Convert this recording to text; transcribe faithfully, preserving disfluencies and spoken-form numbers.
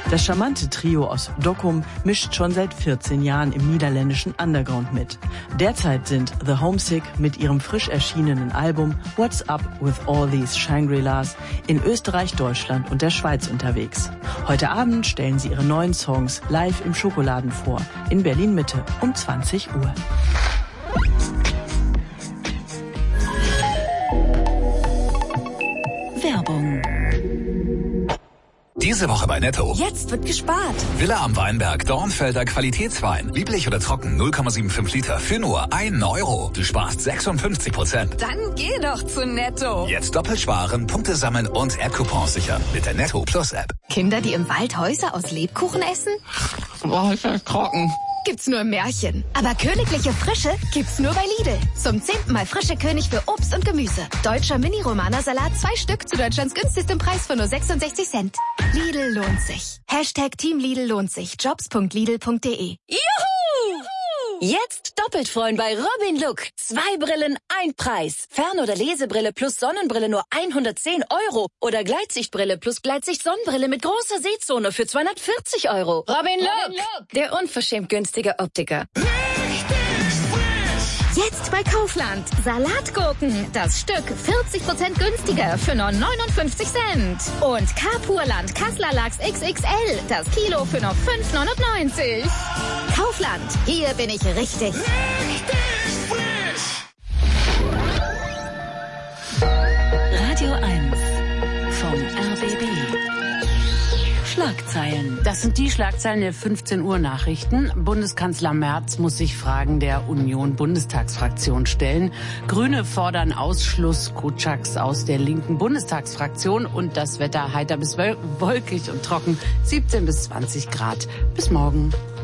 Das charmante Trio aus Dokkum mischt schon seit vierzehn Jahren im niederländischen Underground mit. Derzeit sind The Homesick mit ihrem frisch erschienenen Album What's Up With All These Shangri-Las in Österreich, Deutschland und der Schweiz unterwegs. Heute Abend stellen sie ihre neuen Songs live im Schokoladen vor, in Berlin-Mitte um zwanzig Uhr. Werbung. Diese Woche bei Netto. Jetzt wird gespart. Villa am Weinberg, Dornfelder Qualitätswein. Lieblich oder trocken, null Komma fünfundsiebzig Liter für nur ein Euro. Du sparst sechsundfünfzig Prozent. Dann geh doch zu Netto. Jetzt doppelt sparen, Punkte sammeln und App-Coupons sichern mit der Netto Plus App. Kinder, die im Wald Häuser aus Lebkuchen essen? Boah, ist ja trocken. Gibt's nur im Märchen. Aber königliche Frische gibt's nur bei Lidl. Zum zehnten Mal frische König für Obst und Gemüse. Deutscher Mini-Romana-Salat, zwei Stück zu Deutschlands günstigstem Preis für nur sechsundsechzig Cent. Lidl lohnt sich. Hashtag Team Lidl lohnt sich. Jobs punkt lidl punkt de. Juhu! Jetzt doppelt freuen bei Robin Look. Zwei Brillen, ein Preis. Fern- oder Lesebrille plus Sonnenbrille nur hundertzehn Euro. Oder Gleitsichtbrille plus Gleitsicht-Sonnenbrille mit großer Sehzone für zweihundertvierzig Euro. Robin Look, Robin Look. Der unverschämt günstige Optiker. Jetzt bei Kaufland. Salatgurken. Das Stück vierzig Prozent günstiger für nur neunundfünfzig Cent. Und Carpurland Kassler Lachs X X L. Das Kilo für nur fünf neunundneunzig. Kaufland. Hier bin ich richtig. Radio eins vom R B B. Schlagzeilen. Das sind die Schlagzeilen der fünfzehn Uhr Nachrichten. Bundeskanzler Merz muss sich Fragen der Union-Bundestagsfraktion stellen. Grüne fordern Ausschluss Kutschaks aus der linken Bundestagsfraktion. Und das Wetter heiter bis wolkig und trocken. siebzehn bis zwanzig Grad. Bis morgen.